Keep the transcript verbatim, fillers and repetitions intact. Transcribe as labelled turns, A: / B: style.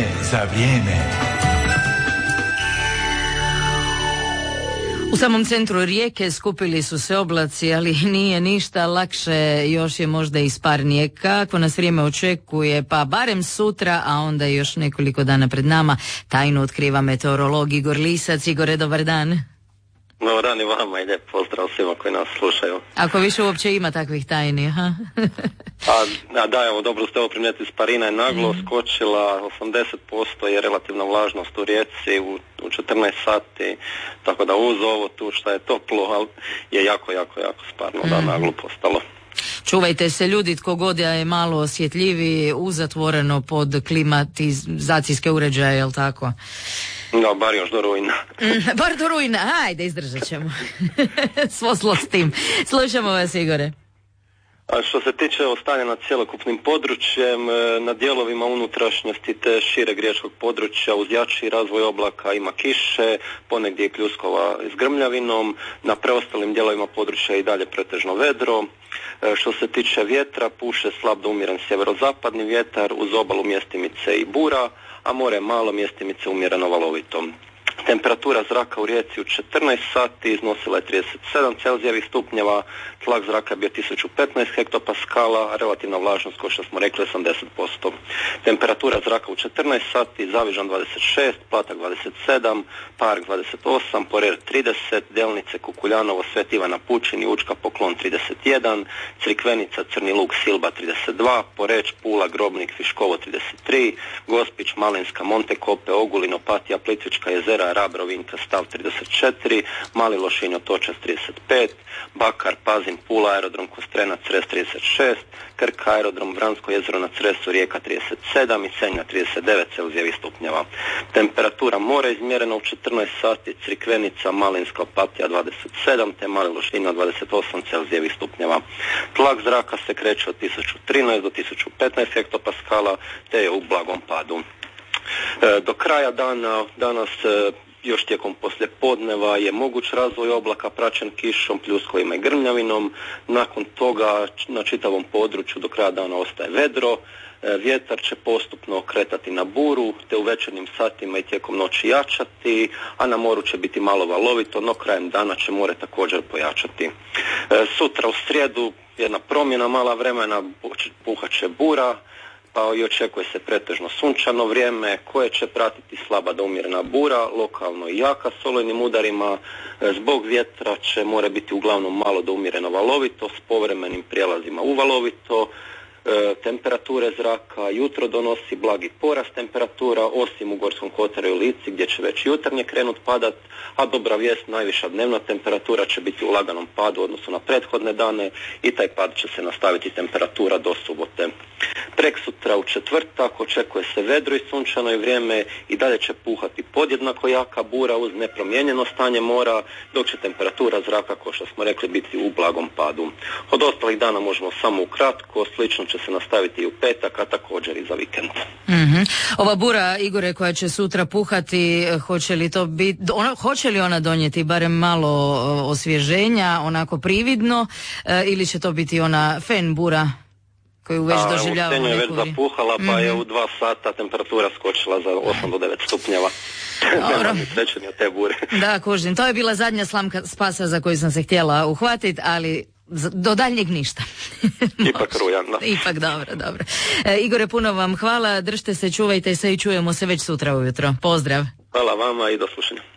A: za vrijeme.
B: U samom centru Rijeke skupili su se oblaci, ali nije ništa lakše, još je možda i sparnije. Kako nas vrijeme očekuje, pa barem sutra, a onda još nekoliko dana pred nama, tajnu otkriva meteorolog Igor Lisac. Igore, dobar dan.
C: Dobar dan i vama i lijep pozdrav svima koji nas slušaju.
B: Ako više uopće ima takvih tajni, ha?
C: a, a da, evo, dobro ste ovo primijetili, sparina je naglo mm. skočila, osamdeset posto je relativna vlažnost u Rijeci u, u četrnaest sati, tako da uz ovo tu što je toplo, ali je jako, jako, jako sparno mm. da naglo postalo.
B: Čuvajte se ljudi, tko god je malo osjetljiviji, uzatvoreno pod klimatizacijske uređaje, jel tako?
C: No, bar još do rujna.
B: mm, bar do rujna, ajde, izdržat ćemo. Svo zlo s tim. Slušamo vas, Igore.
C: A što se tiče stanja nad cjelokupnim područjem, na dijelovima unutrašnjosti te šireg riječkog područja uz jači razvoj oblaka ima kiše, ponegdje i pljuskova s grmljavinom, na preostalim dijelovima područja i dalje pretežno vedro. Što se tiče vjetra, puše slab do umjeren sjeverozapadni vjetar, uz obalu mjestimice i bura, a more malo, mjestimice umjereno valovito. Temperatura zraka u Rijeci u četrnaest sati iznosila je trideset sedam celzijevih stupnjeva, tlak zraka je bio tisuću petnaest hektopaskala, a relativna vlažnost, kao što smo rekli, osamdeset posto. Temperatura zraka u četrnaest sati, Zavižan dvadeset šest, Platak dvadeset sedam, Park dvadeset osam, Porer trideset, Delnice, Kukuljanovo, Svet Ivana Pučin i Učka Poklon trideset jedan, Crikvenica, Crni Lug, Silba trideset dva, Poreč, Pula, Grobnik, Viškovo trideset tri, Gospić, Malinska, Montekope, Ogulin, Opatija, Plitvička jezera, Rab, Rovinjka, Stav trideset četiri, Mali Lošinj, Otočac trideset pet, Bakar, Pazin, Pula, Aerodrom Kostrena, Cres trideset šest, Krk, Aerodrom Vransko jezero na Cresu, Rijeka trideset sedam i Senja trideset devet celzijevih stupnjeva. Temperatura mora izmjerena u četrnaest sati, Crikvenica, Malinska, Opatija dvadeset sedam, te Mali Lošinj dvadeset osam celzijevih stupnjeva. Tlak zraka se kreće od tisuću trinaest do tisuću petnaest hektopaskala, te je u blagom padu. E, do kraja dana, danas e, još tijekom poslijepodneva je moguć razvoj oblaka praćen kišom, pljuskovima i grmljavinom. Nakon toga na čitavom području do kraja dana ostaje vedro. E, vjetar će postupno kretati na buru, te u večernjim satima i tijekom noći jačati, a na moru će biti malo valovito, no krajem dana će more također pojačati. E, sutra u srijedu jedna promjena mala vremena, puhat će bura, pa i očekuje se pretežno sunčano vrijeme koje će pratiti slaba do umjerena bura, lokalno i jaka s olujnim udarima. Zbog vjetra će more biti uglavnom malo do umjereno valovito s povremenim prijelazima u valovito. E, temperature zraka jutro donosi blagi porast temperatura, osim u Gorskom kotaru i Lici gdje će već jutarnje krenut padat, a dobra vijest, najviša dnevna temperatura će biti u laganom padu u odnosu na prethodne dane i taj pad će se nastaviti temperatura do subote. Preksutra u četvrtak očekuje se vedro i sunčano i vrijeme i dalje će puhati podjednako jaka bura uz nepromijenjeno stanje mora, dok će temperatura zraka, kao što smo rekli, biti u blagom padu. Od ostalih dana možemo samo ukratko, slično će se nastaviti i u petak, a također i za vikend.
B: Mm-hmm. Ova bura, Igore, koja će sutra puhati, hoće li to biti, ona, hoće li ona donijeti barem malo osvježenja, onako prividno, e, ili će to biti ona fen bura koju već doživljavamo neku?
C: Je već zapuhala, pa mm-hmm. je u dva sata temperatura skočila za osam do devet stupnjeva. Nema ni sreće ni od te bure. Da,
B: kužim. To je bila zadnja slamka spasa za koju sam se htjela uhvatiti, ali do daljnjeg ništa.
C: Ipak rujan, da.
B: Ipak dobro, dobro. E, Igore, puno vam hvala, držite se, čuvajte se i čujemo se već sutra ujutro. Pozdrav.
C: Hvala vama i do slušanja.